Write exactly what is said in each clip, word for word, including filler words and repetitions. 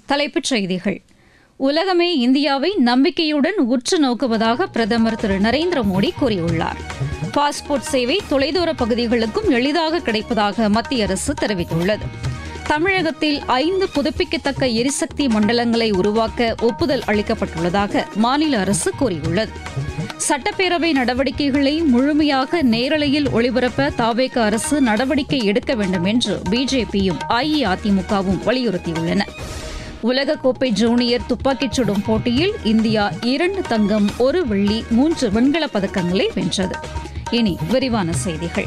தலைப்புச் செய்திகள். உலகமே இந்தியாவை நம்பிக்கையுடன் உற்று நோக்குவதாக பிரதமர் திரு நரேந்திர மோடி கூறியுள்ளார். பாஸ்போர்ட் சேவை தொலைதூர பகுதிகளுக்கும் எளிதாக கிடைப்பதாக மத்திய அரசு தெரிவித்துள்ளது. தமிழகத்தில் ஐந்து புதுப்பிக்கத்தக்க எரிசக்தி மண்டலங்களை உருவாக்க ஒப்புதல் அளிக்கப்பட்டுள்ளதாக மாநில அரசு கூறியுள்ளது. சட்டப்பேரவை நடவடிக்கைகளை முழுமையாக நேரலையில் ஒளிபரப்ப தாவேக அரசு நடவடிக்கை எடுக்க வேண்டும் என்று பிஜேபியும் அஇஅதிமுகவும் வலியுறுத்தியுள்ளன. உலகக்கோப்பை ஜூனியர் துப்பாக்கிச் சுடும் போட்டியில் இந்தியா இரண்டு தங்கம் ஒரு வெள்ளி மூன்று வெண்கலப் பதக்கங்களை வென்றது. இனி விரிவான செய்திகள்.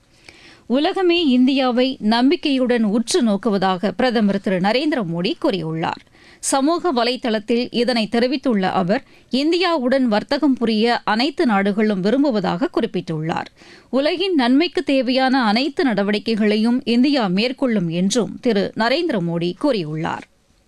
உலகமே இந்தியாவை நம்பிக்கையுடன் உற்று நோக்குவதாக பிரதமர் திரு நரேந்திர மோடி கூறியுள்ளார். சமூக வலைதளத்தில் இதனை தெரிவித்துள்ள அவர், இந்தியாவுடன் வர்த்தகம் புரிய அனைத்து நாடுகளும் விரும்புவதாக குறிப்பிட்டுள்ளார். உலகின் நன்மைக்கு தேவையான அனைத்து நடவடிக்கைகளையும் இந்தியா மேற்கொள்ளும் என்றும் திரு நரேந்திர மோடி கூறியுள்ளார்.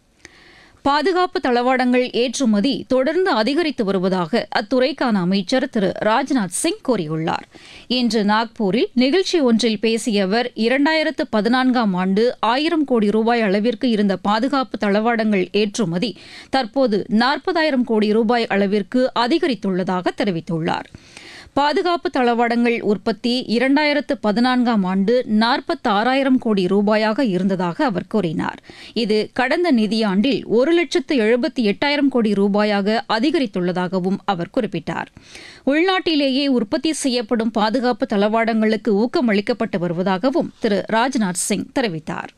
பாதுகாப்பு தளவாடங்கள் ஏற்றுமதி தொடர்ந்து அதிகரித்து வருவதாக அத்துறைக்கான அமைச்சர் திரு ராஜ்நாத் சிங் கூறியுள்ளார். இன்று நாக்பூரில் நிகழ்ச்சி ஒன்றில் பேசிய அவர், இரண்டாயிரத்து பதினான்காம் ஆண்டு ஆயிரம் கோடி ரூபாய் அளவிற்கு இருந்த பாதுகாப்பு தளவாடங்கள் ஏற்றுமதி தற்போது நாற்பதாயிரம் கோடி ரூபாய் அளவிற்கு அதிகரித்துள்ளதாக தெரிவித்துள்ளார். பாதுகாப்பு தளவாடங்கள் உற்பத்தி இரண்டாயிரத்து பதினான்காம் ஆண்டு நாற்பத்தாறாயிரம் கோடி ரூபாயாக இருந்ததாக அவர் கூறினார். இது கடந்த நிதியாண்டில் ஒரு லட்சத்து எழுபத்தி எட்டாயிரம் கோடி ரூபாயாக அதிகரித்துள்ளதாகவும் அவர் குறிப்பிட்டார். உள்நாட்டிலேயே உற்பத்தி செய்யப்படும் பாதுகாப்பு தளவாடங்களுக்கு ஊக்கமளிக்கப்பட்டு வருவதாகவும் திரு ராஜ்நாத் சிங் தெரிவித்தார்.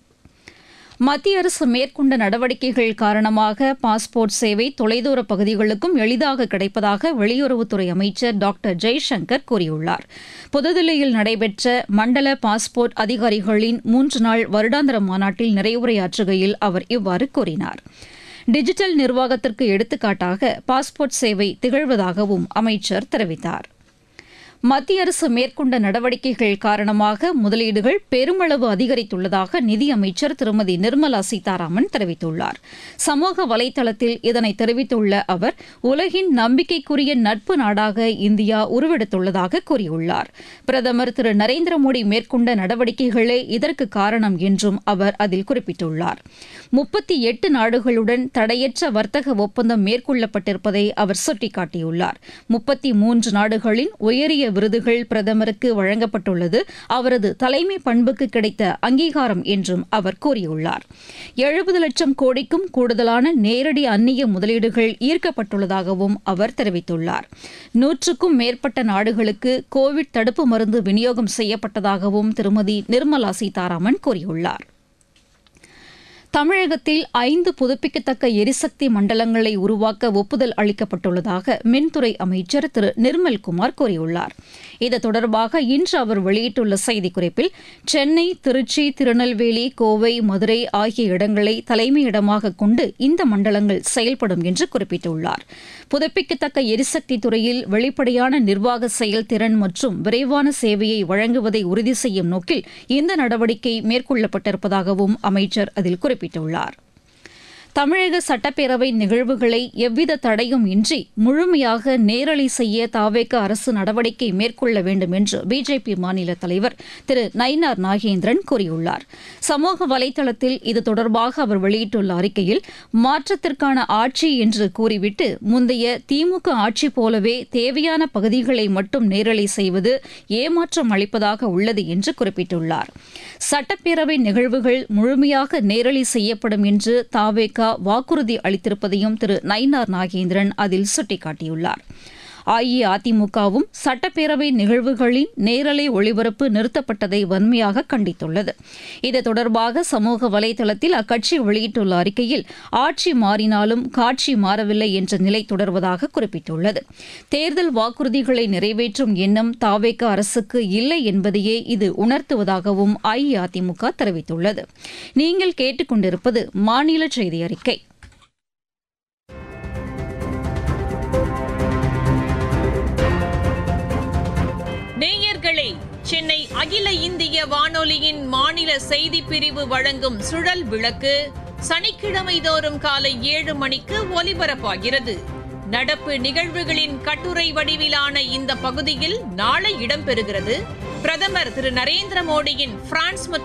மத்திய அரசு மேற்கொண்ட நடவடிக்கைகள் காரணமாக பாஸ்போர்ட் சேவை தொலைதூர பகுதிகளுக்கும் எளிதாக கிடைப்பதாக வெளியுறவுத்துறை அமைச்சர் டாக்டர் ஜெய்சங்கர் கூறியுள்ளார். புதுதில்லியில் நடைபெற்ற மண்டல பாஸ்போர்ட் அதிகாரிகளின் மூன்று நாள் வருடாந்திர மாநாட்டில் நிறைவுரையாற்றுகையில் அவர் இவ்வாறு கூறினார். டிஜிட்டல் நிர்வாகத்திற்கு எடுத்துக்காட்டாக பாஸ்போர்ட் சேவை திகழ்வதாகவும் அமைச்சர் தெரிவித்தார். மத்திய அரசு மேற்கொண்ட நடவடிக்கைகள் காரணமாக முதலீடுகள் பெருமளவு அதிகரித்துள்ளதாக நிதியமைச்சர் திருமதி நிர்மலா சீதாராமன் தெரிவித்துள்ளார். சமூக வலைதளத்தில் இதனை தெரிவித்துள்ள அவர், உலகின் நம்பிக்கைக்குரிய நட்பு நாடாக இந்தியா உருவெடுத்துள்ளதாக கூறியுள்ளார். பிரதமர் திரு நரேந்திர மோடி மேற்கொண்ட நடவடிக்கைகளே இதற்கு காரணம் என்றும் அவர் அதில் குறிப்பிட்டுள்ளார். முப்பத்தி எட்டு நாடுகளுடன் தடையற்ற வர்த்தக ஒப்பந்தம் மேற்கொள்ளப்பட்டிருப்பதை அவர் சுட்டிக்காட்டியுள்ளார். முப்பத்தி மூன்று நாடுகளின் உயரிய விருதுகள் பிரதமருக்கு வழங்கப்பட்டுள்ளது அவரது தலைமை பண்புக்கு கிடைத்த அங்கீகாரம் என்றும் அவர் கூறியுள்ளார். எழுபது லட்சம் கோடிக்கும் கூடுதலான நேரடி அந்நிய முதலீடுகள் ஈர்க்கப்பட்டுள்ளதாகவும் அவர் தெரிவித்துள்ளார். நூற்றுக்கும் மேற்பட்ட நாடுகளுக்கு கோவிட் தடுப்பு மருந்து விநியோகம் செய்யப்பட்டதாகவும் திருமதி நிர்மலா சீதாராமன் கூறியுள்ளார். தமிழகத்தில் ஐந்து புதுப்பிக்கத்தக்க எரிசக்தி மண்டலங்களை உருவாக்க ஒப்புதல் அளிக்கப்பட்டுள்ளதாக மின்துறை அமைச்சர் திரு நிர்மல்குமார் கூறியுள்ளார். இது தொடர்பாக இன்று அவர் வெளியிட்டுள்ள செய்திக்குறிப்பில், சென்னை, திருச்சி, திருநெல்வேலி, கோவை, மதுரை ஆகிய இடங்களை தலைமையிடமாக கொண்டு இந்த மண்டலங்கள் செயல்படும் என்று குறிப்பிட்டுள்ளார். புதுப்பிக்கத்தக்க எரிசக்தி துறையில் வெளிப்படையான நிர்வாக செயல்திறன் மற்றும் விரைவான சேவையை வழங்குவதை உறுதி செய்யும் நோக்கில் இந்த நடவடிக்கை மேற்கொள்ளப்பட்டிருப்பதாகவும் அமைச்சர் அதில் குறிப்பிட்டார். குறிப்பிட்டுள்ளார். தமிழக சட்டப்பேரவை நிகழ்வுகளை எவ்வித தடையும் இன்றி முழுமையாக நேரலை செய்ய தாவேக அரசு நடவடிக்கை மேற்கொள்ள வேண்டும் என்று பிஜேபி மாநில தலைவர் திரு நயினார் நாகேந்திரன் கூறியுள்ளார். சமூக வலைதளத்தில் இது தொடர்பாக அவர் வெளியிட்டுள்ள அறிக்கையில், மாற்றத்திற்கான ஆட்சி என்று கூறிவிட்டு முந்தைய திமுக ஆட்சி போலவே தேவையான பகுதிகளை மட்டும் நேரலை செய்வது ஏமாற்றம் அளிப்பதாக உள்ளது என்று குறிப்பிட்டுள்ளார். சட்டப்பேரவை நிகழ்வுகள் முழுமையாக நேரலை செய்யப்படும் என்று தாவேக வாக்குறுதி அளித்திருப்பதையும் திரு நயினார் நாகேந்திரன் அதில் சுட்டிக்காட்டியுள்ளார். அஇஅதிமுகவும் சட்டப்பேரவை நிகழ்வுகளின் நேரலை ஒளிபரப்பு நிறுத்தப்பட்டதை வன்மையாக கண்டித்துள்ளது. இது தொடர்பாக சமூக வலைதளத்தில் அக்கட்சி வெளியிட்டுள்ள அறிக்கையில், ஆட்சி மாறினாலும் காட்சி மாறவில்லை என்ற நிலை தொடர்வதாக குறிப்பிட்டுள்ளது. தேர்தல் வாக்குறுதிகளை நிறைவேற்றும் எண்ணம் தாவேக அரசுக்கு இல்லை என்பதையே இது உணர்த்துவதாகவும் அஇஅதிமுக தெரிவித்துள்ளது. நீங்கள் கேட்டுக்கொண்டிருப்பது மாநில செய்தி அறிக்கை. நேயர்களே, சென்னை அகில இந்திய வானொலியின் மாநில செய்திப் பிரிவு வழங்கும் சுழல் விளக்கு சனிக்கிழமை தோறும் காலை ஏழு மணிக்கு ஒலிபரப்பாகிறது. நடப்பு நிகழ்வுகளின் கட்டுரை வடிவிலான இந்த பகுதியில் நாளை இடம்பெறுகிறது. பிரதமர் திரு நரேந்திர மோடியின் பிரான்ஸ்